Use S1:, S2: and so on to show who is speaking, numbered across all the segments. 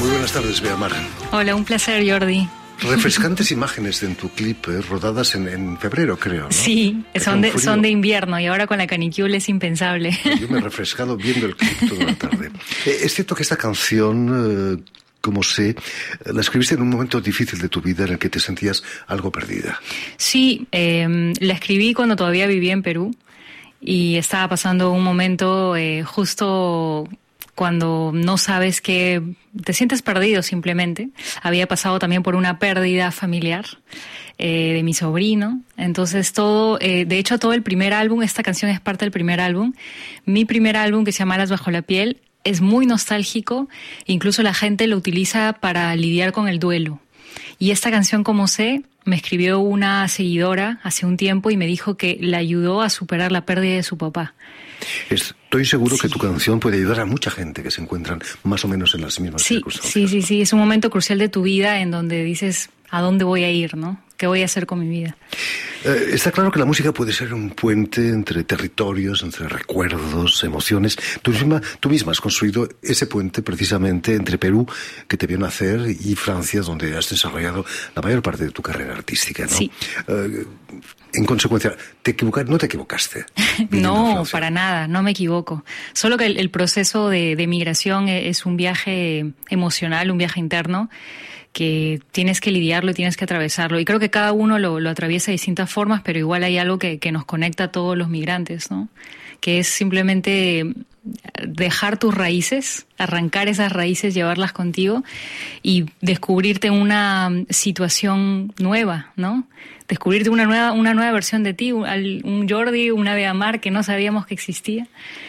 S1: Muy buenas tardes, Beamar.
S2: Hola, un placer, Jordi.
S1: Refrescantes imágenes en tu clip, rodadas en febrero, creo, ¿no?
S2: Sí, son de invierno y ahora con la canicula es impensable.
S1: Yo me he refrescado viendo el clip toda la tarde. Es cierto que esta canción, como sé, la escribiste en un momento difícil de tu vida en el que te sentías algo perdida.
S2: Sí, la escribí cuando todavía vivía en Perú y estaba pasando un momento justo cuando no sabes que te sientes perdido simplemente. Había pasado también por una pérdida familiar de mi sobrino. Entonces de hecho todo el primer álbum, esta canción es parte del primer álbum. Mi primer álbum, que se llama Alas bajo la piel, es muy nostálgico. Incluso la gente lo utiliza para lidiar con el duelo. Y esta canción, como sé, me escribió una seguidora hace un tiempo y me dijo que la ayudó a superar la pérdida de su papá.
S1: Estoy seguro que tu canción puede ayudar a mucha gente que se encuentran más o menos en las mismas circunstancias.
S2: Sí. Es un momento crucial de tu vida en donde dices, ¿a dónde voy a ir, no? ¿Qué voy a hacer con mi vida?
S1: Está claro que la música puede ser un puente entre territorios, entre recuerdos, emociones. Tú misma has construido ese puente precisamente entre Perú, que te vio nacer, y Francia, donde has desarrollado la mayor parte de tu carrera artística, ¿no?
S2: Sí.
S1: En consecuencia, ¿no te equivocaste?
S2: No, para nada, no me equivoco. Solo que el proceso de migración es un viaje emocional, un viaje interno, que tienes que lidiarlo y tienes que atravesarlo. Y creo que cada uno lo atraviesa de distintas formas, pero igual hay algo que nos conecta a todos los migrantes, ¿no? Que es simplemente dejar tus raíces, arrancar esas raíces, llevarlas contigo y descubrirte en una situación nueva, ¿no? Descubrirte una nueva versión de ti, un Jordi, una Beamar que no sabíamos que existía.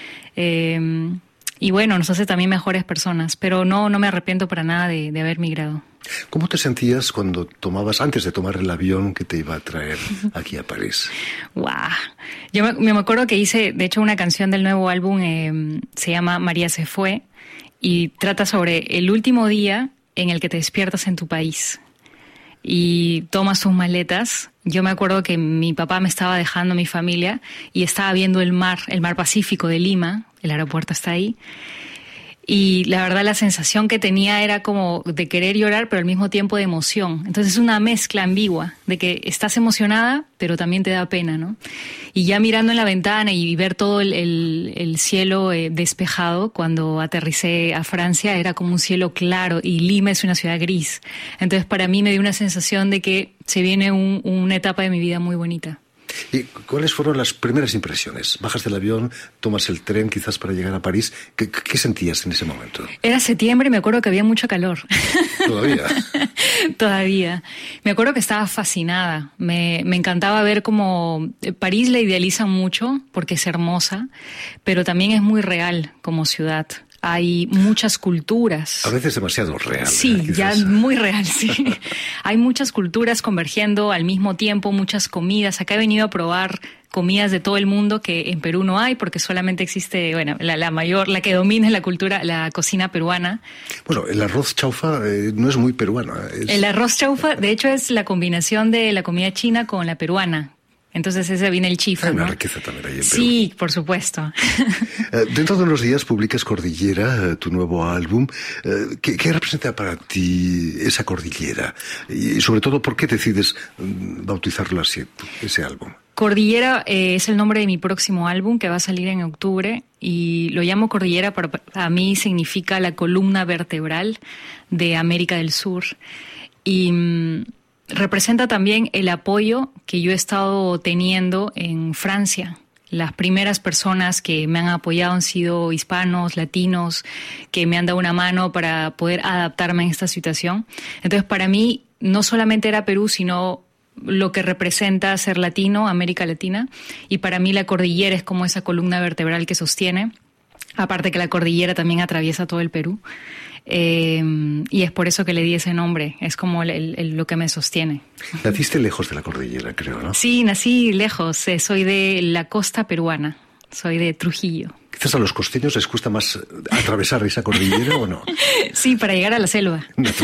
S2: Y bueno, nos hace también mejores personas, pero no me arrepiento para nada de haber migrado.
S1: ¿Cómo te sentías cuando antes de tomar el avión que te iba a traer aquí a París?
S2: ¡Guau! Yo me acuerdo que hice, de hecho, una canción del nuevo álbum, se llama María se fue, y trata sobre el último día en el que te despiertas en tu país y tomas tus maletas. Yo me acuerdo que mi papá me estaba dejando, mi familia, y estaba viendo el mar Pacífico de Lima, el aeropuerto está ahí. Y la verdad la sensación que tenía era como de querer llorar, pero al mismo tiempo de emoción. Entonces es una mezcla ambigua de que estás emocionada, pero también te da pena, ¿no? Y ya mirando en la ventana y ver todo el cielo despejado, cuando aterricé a Francia era como un cielo claro y Lima es una ciudad gris. Entonces para mí me dio una sensación de que se viene una etapa de mi vida muy bonita.
S1: ¿Y cuáles fueron las primeras impresiones? Bajas del avión, tomas el tren quizás para llegar a París. ¿Qué sentías en ese momento?
S2: Era septiembre y me acuerdo que había mucho calor.
S1: ¿Todavía?
S2: Todavía. Me acuerdo que estaba fascinada. Me encantaba ver cómo París la idealizan mucho porque es hermosa, pero también es muy real como ciudad. Hay muchas culturas.
S1: A veces demasiado real.
S2: Sí, ya muy real, sí. Hay muchas culturas convergiendo al mismo tiempo, muchas comidas. Acá he venido a probar comidas de todo el mundo que en Perú no hay, porque solamente existe, bueno, la que domina es la cocina peruana.
S1: Bueno, el arroz chaufa no es muy peruano.
S2: El arroz chaufa, de hecho, es la combinación de la comida china con la peruana. Entonces ese viene el chifa,
S1: Hay una
S2: ¿no?
S1: riqueza también ahí en Perú.
S2: Sí, por supuesto.
S1: Dentro de unos días publicas Cordillera, tu nuevo álbum. ¿Qué representa para ti esa cordillera? Y sobre todo, ¿por qué decides bautizarlo así, ese álbum?
S2: Cordillera es el nombre de mi próximo álbum que va a salir en octubre y lo llamo Cordillera, pero a mí significa la columna vertebral de América del Sur. Y representa también el apoyo que yo he estado teniendo en Francia. Las primeras personas que me han apoyado han sido hispanos, latinos, que me han dado una mano para poder adaptarme a esta situación. Entonces, para mí, no solamente era Perú, sino lo que representa ser latino, América Latina. Y para mí la cordillera es como esa columna vertebral que sostiene. Aparte que la cordillera también atraviesa todo el Perú. Y es por eso que le di ese nombre, es como lo que me sostiene.
S1: Naciste lejos de la cordillera, creo, ¿no?
S2: Sí, nací lejos, soy de la costa peruana, soy de Trujillo.
S1: ¿Quizás a los costeños les cuesta más atravesar esa cordillera o no?
S2: Sí, para llegar a la selva.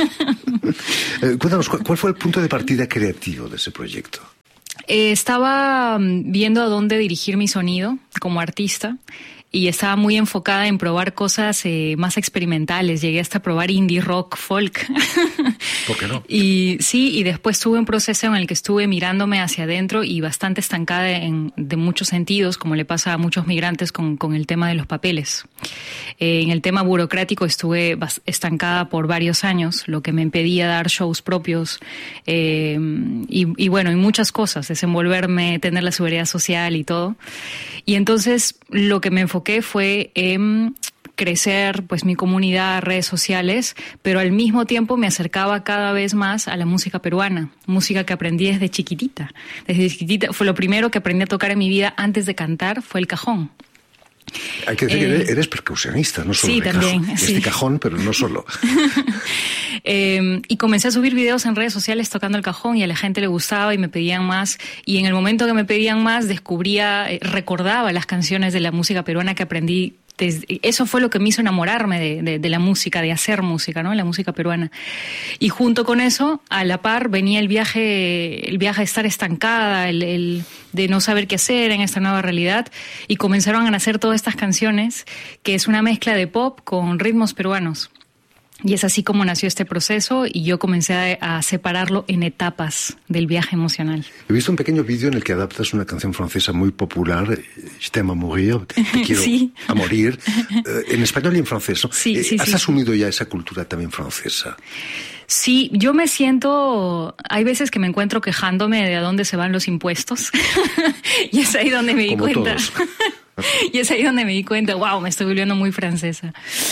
S1: Cuéntanos, ¿cuál fue el punto de partida creativo de ese proyecto?
S2: Estaba viendo a dónde dirigir mi sonido como artista. y estaba muy enfocada en probar cosas más experimentales. Llegué hasta probar indie rock, folk.
S1: ¿Por qué no?
S2: Y sí, y después tuve un proceso en el que estuve mirándome hacia adentro y bastante estancada de muchos sentidos, como le pasa a muchos migrantes con el tema de los papeles. En el tema burocrático estuve estancada por varios años, lo que me impedía dar shows propios y bueno, y muchas cosas, desenvolverme, tener la seguridad social y todo. Y entonces lo que me enfoqué fue en crecer pues mi comunidad, redes sociales, pero al mismo tiempo me acercaba cada vez más a la música peruana, música que aprendí desde chiquitita. Desde chiquitita fue lo primero que aprendí a tocar en mi vida antes de cantar, fue el cajón.
S1: Hay que decir que eres percusionista, no solo
S2: sí,
S1: de
S2: también,
S1: cajón.
S2: sí.
S1: De cajón, pero no solo.
S2: Y comencé a subir videos en redes sociales tocando el cajón y a la gente le gustaba y me pedían más. Y en el momento que me pedían más, recordaba las canciones de la música peruana que aprendí. Eso fue lo que me hizo enamorarme de la música, de hacer música, ¿no? La música peruana. Y junto con eso, a la par, venía el viaje de estar estancada, el de no saber qué hacer en esta nueva realidad. Y comenzaron a nacer todas estas canciones, que es una mezcla de pop con ritmos peruanos. Y es así como nació este proceso y yo comencé a separarlo en etapas del viaje emocional.
S1: He visto un pequeño vídeo en el que adaptas una canción francesa muy popular, Je t'aime à mourir, te quiero
S2: sí.
S1: a morir, en español y en francés, ¿no?
S2: Sí,
S1: ¿Has asumido ya esa cultura también francesa?
S2: Sí, yo me siento... Hay veces que me encuentro quejándome de a dónde se van los impuestos y es ahí donde me di
S1: Como
S2: cuenta.
S1: Todos.
S2: Y es ahí donde me di cuenta, wow, me estoy volviendo muy francesa.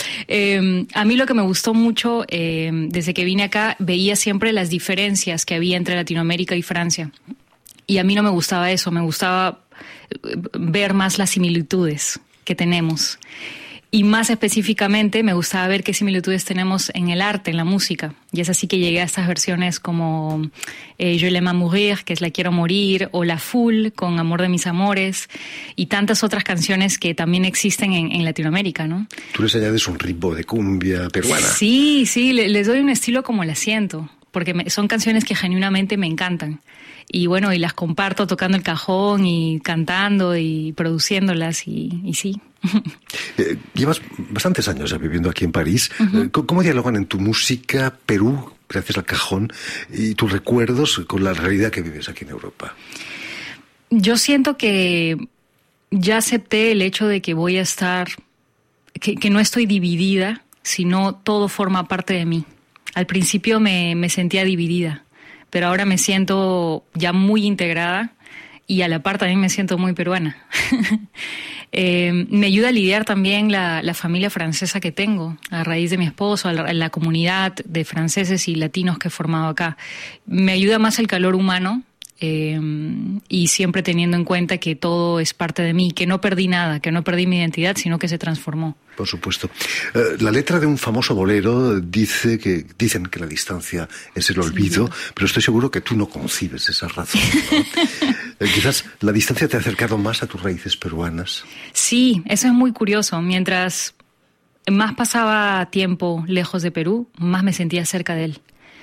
S2: A mí lo que me gustó mucho, desde que vine acá, veía siempre las diferencias que había entre Latinoamérica y Francia. Y a mí no me gustaba eso, me gustaba ver más las similitudes que tenemos. Y más específicamente me gustaba ver qué similitudes tenemos en el arte, en la música. Y es así que llegué a estas versiones como Je l'aime à mourir, que es La quiero morir, o La Full, con Amor de mis amores, y tantas otras canciones que también existen en Latinoamérica, ¿no?
S1: Tú les añades un ritmo de cumbia peruana.
S2: Sí, les doy un estilo como la siento, porque son canciones que genuinamente me encantan. Y bueno, y las comparto tocando el cajón y cantando y produciéndolas y sí.
S1: Llevas bastantes años ya viviendo aquí en París.
S2: Uh-huh.
S1: ¿Cómo dialogan en tu música Perú, gracias al cajón, y tus recuerdos con la realidad que vives aquí en Europa?
S2: Yo siento que ya acepté el hecho de que voy a estar, que no estoy dividida, sino todo forma parte de mí. Al principio me sentía dividida, pero ahora me siento ya muy integrada y a la par también me siento muy peruana. Me ayuda a lidiar también la familia francesa que tengo, a raíz de mi esposo, la comunidad de franceses y latinos que he formado acá. Me ayuda más el calor humano y siempre teniendo en cuenta que todo es parte de mí, que no perdí nada, que no perdí mi identidad, sino que se transformó.
S1: Por supuesto. La letra de un famoso bolero dicen que la distancia es el olvido, sí, pero estoy seguro que tú no concibes esa razón, ¿no? Quizás la distancia te ha acercado más a tus raíces peruanas.
S2: Sí, eso es muy curioso. Mientras más pasaba tiempo lejos de Perú, más me sentía cerca de él.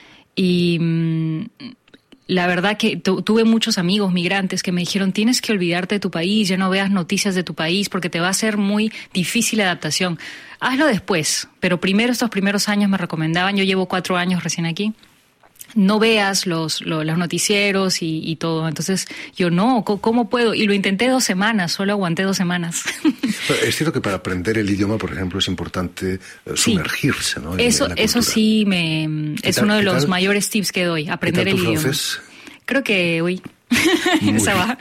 S2: Y la verdad que tuve muchos amigos migrantes que me dijeron, tienes que olvidarte de tu país, ya no veas noticias de tu país porque te va a ser muy difícil la adaptación. Hazlo después, pero primero estos primeros años me recomendaban, yo llevo 4 años recién aquí, no veas los noticieros y todo. Entonces yo no, ¿cómo puedo? Y lo intenté 2 semanas, solo aguanté 2 semanas.
S1: Es cierto que para aprender el idioma, por ejemplo, es importante sumergirse, ¿no?
S2: Eso sí es uno de los mayores tips que doy, aprender el idioma.
S1: ¿Francés?
S2: Creo que hoy esa va.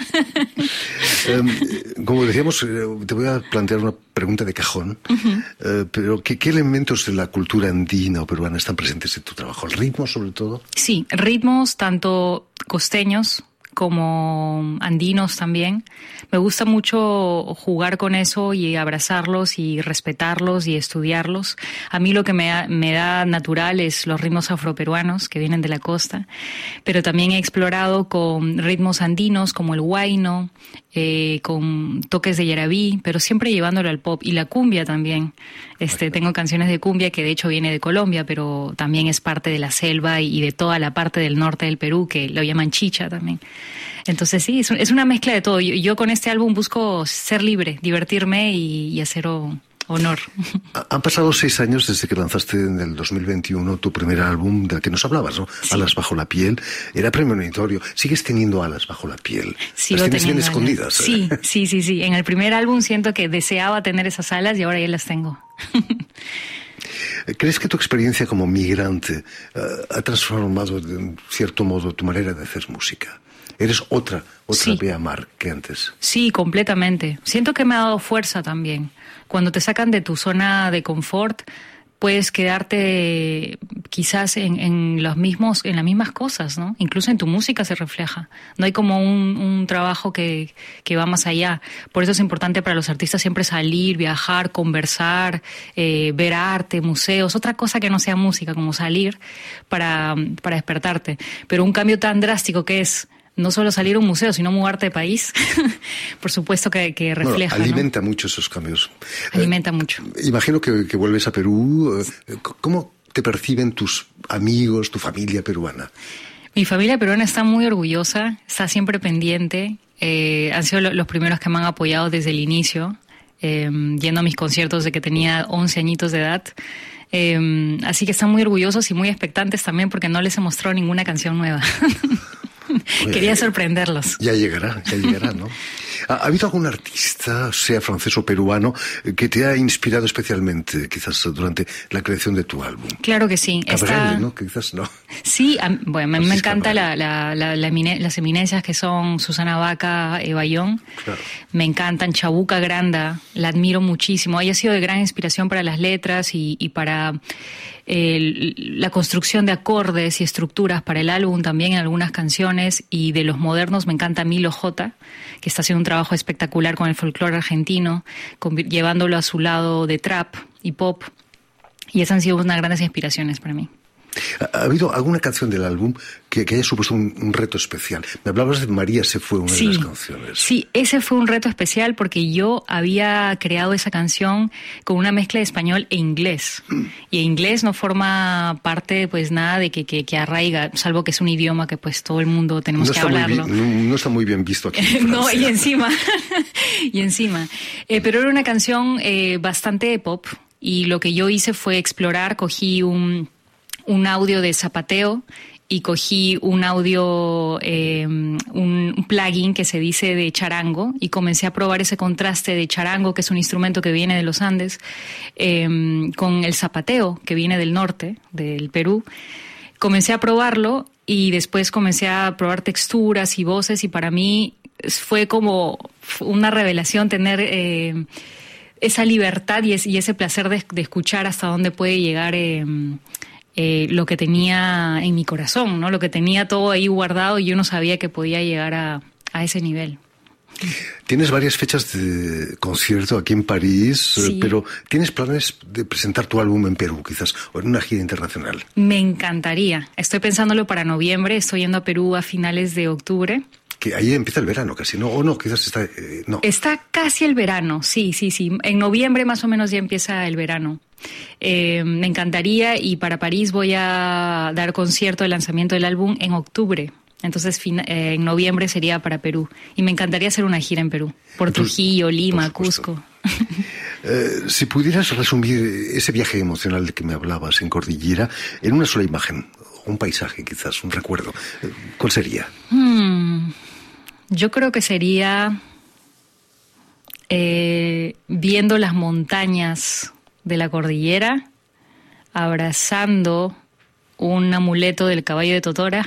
S1: Como decíamos, te voy a plantear una pregunta de cajón, pero ¿qué elementos de la cultura andina o peruana están presentes en tu trabajo? ¿El ritmo, sobre todo?
S2: Sí, ritmos tanto costeños como andinos también. Me gusta mucho jugar con eso y abrazarlos y respetarlos y estudiarlos. A mí lo que me da natural es los ritmos afroperuanos que vienen de la costa, pero también he explorado con ritmos andinos como el huayno, con toques de yarabí, pero siempre llevándolo al pop, y la cumbia también. Tengo canciones de cumbia que de hecho viene de Colombia, pero también es parte de la selva y de toda la parte del norte del Perú, que lo llaman chicha también. Entonces sí, es una mezcla de todo. Yo con este álbum busco ser libre, divertirme y hacer honor.
S1: Han pasado 6 años desde que lanzaste en el 2021 tu primer álbum del que nos hablabas, ¿no? Sí. Alas bajo la piel. Era premonitorio. ¿Sigues teniendo alas bajo la piel?
S2: Sigo
S1: ¿Las tienes bien
S2: alas
S1: escondidas?
S2: Sí. En el primer álbum siento que deseaba tener esas alas y ahora ya las tengo.
S1: ¿Crees que tu experiencia como migrante ha transformado de un cierto modo tu manera de hacer música? ¿Eres otra
S2: sí.
S1: Bea Mar que antes?
S2: Sí, completamente. Siento que me ha dado fuerza también. Cuando te sacan de tu zona de confort, puedes quedarte quizás en las mismas cosas, ¿no? Incluso en tu música se refleja. No hay como un trabajo que va más allá. Por eso es importante para los artistas siempre salir, viajar, conversar, ver arte, museos, otra cosa que no sea música, como salir para despertarte. Pero un cambio tan drástico que es no solo salir a un museo, sino mudarte de país, por supuesto que refleja.
S1: Bueno, alimenta,
S2: ¿no?
S1: Mucho esos cambios.
S2: Alimenta mucho.
S1: Imagino que vuelves a Perú. ¿Cómo te perciben tus amigos, tu familia peruana?
S2: Mi familia peruana está muy orgullosa, está siempre pendiente. Han sido los primeros que me han apoyado desde el inicio, yendo a mis conciertos desde que tenía 11 añitos de edad. Así que están muy orgullosos y muy expectantes también porque no les he mostrado ninguna canción nueva. Quería sorprenderlos.
S1: Ya llegará, ¿no? ¿Ha habido algún artista, sea francés o peruano, que te ha inspirado especialmente, quizás durante la creación de tu álbum?
S2: Claro que sí.
S1: Cabrel, ¿no? Quizás no.
S2: Sí, bueno, me encanta las eminencias que son Susana Baca, Eva Young. Claro. Me encantan. Chabuca Granda, la admiro muchísimo. Ella ha sido de gran inspiración para las letras y para la construcción de acordes y estructuras para el álbum también en algunas canciones. Y de los modernos me encanta Milo J, que está haciendo un trabajo espectacular con el folclore argentino, llevándolo a su lado de trap y pop. Y esas han sido unas grandes inspiraciones para mí.
S1: ¿Ha habido alguna canción del álbum que haya supuesto un reto especial? Me hablabas de María se fue, una de las canciones.
S2: Sí, ese fue un reto especial porque yo había creado esa canción con una mezcla de español e inglés. Y el inglés no forma parte, pues, nada de que arraiga, salvo que es un idioma que, pues, todo el mundo tenemos que hablarlo.
S1: No está muy bien visto aquí en Francia.
S2: No, y encima. Pero era una canción bastante pop y lo que yo hice fue explorar, cogí un audio de zapateo y cogí un audio, un plugin que se dice de charango y comencé a probar ese contraste de charango, que es un instrumento que viene de los Andes, con el zapateo, que viene del norte, del Perú. Comencé a probarlo y después comencé a probar texturas y voces y para mí fue como una revelación tener esa libertad y ese placer de escuchar hasta dónde puede llegar lo que tenía en mi corazón, ¿no? Lo que tenía todo ahí guardado y yo no sabía que podía llegar a ese nivel.
S1: Tienes varias fechas de concierto aquí en París, sí. Pero ¿tienes planes de presentar tu álbum en Perú, quizás, o en una gira internacional?
S2: Me encantaría. Estoy pensándolo para noviembre, estoy yendo a Perú a finales de octubre.
S1: Que ahí empieza el verano casi, ¿no? O no, quizás está... no.
S2: Está casi el verano, sí. En noviembre más o menos ya empieza el verano. Me encantaría y para París voy a dar concierto de lanzamiento del álbum en octubre. Entonces en noviembre sería para Perú. Y me encantaría hacer una gira en Perú. Por Trujillo, Lima, Cusco.
S1: Si pudieras resumir ese viaje emocional de que me hablabas en Cordillera en una sola imagen, un paisaje quizás, un recuerdo, ¿cuál sería?
S2: Yo creo que sería viendo las montañas de la cordillera, abrazando un amuleto del caballo de Totora.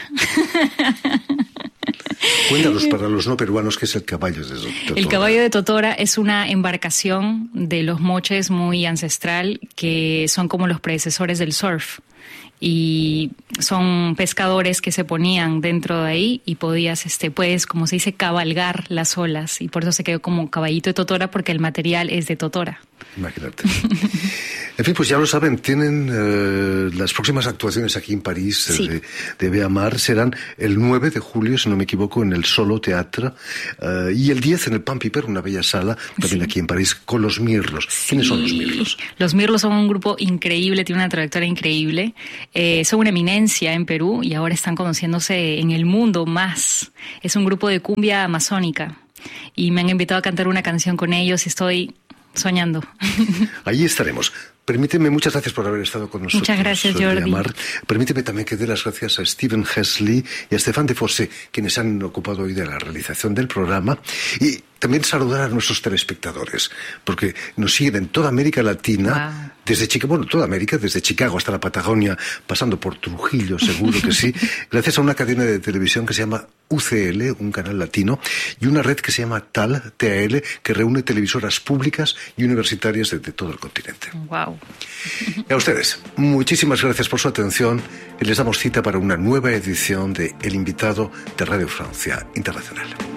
S1: Cuéntanos para los no peruanos qué es el caballo de Totora.
S2: El caballo de Totora es una embarcación de los moches muy ancestral que son como los predecesores del surf. Y son pescadores que se ponían dentro de ahí y podías, puedes, como se dice, cabalgar las olas. Y por eso se quedó como caballito de Totora, porque el material es de Totora.
S1: Imagínate. En fin, pues ya lo saben, tienen las próximas actuaciones aquí en París
S2: sí.
S1: de Beamar serán el 9 de julio, si no me equivoco, en el Solo Teatre, y el 10 en el Pan Piper, una bella sala, también sí. Aquí en París, con los Mirlos. Sí. ¿Quiénes son los Mirlos?
S2: Los Mirlos son un grupo increíble, tiene una trayectoria increíble, son una eminencia en Perú y ahora están conociéndose en el mundo más. Es un grupo de cumbia amazónica y me han invitado a cantar una canción con ellos y estoy soñando.
S1: Allí estaremos. Permíteme, muchas gracias por haber estado con nosotros.
S2: Muchas gracias, Jordi.
S1: Permíteme también que dé las gracias a Steven Hesley y a Stéphane Defossé, quienes han ocupado hoy de la realización del programa, y también saludar a nuestros telespectadores, porque nos siguen en toda América Latina, desde Chicago, bueno, toda América, desde Chicago hasta la Patagonia, pasando por Trujillo, seguro que sí, gracias a una cadena de televisión que se llama UCL, un canal latino, y una red que se llama TAL, que reúne televisoras públicas y universitarias de todo el continente.
S2: Wow.
S1: Y a ustedes, muchísimas gracias por su atención y les damos cita para una nueva edición de El Invitado de Radio Francia Internacional.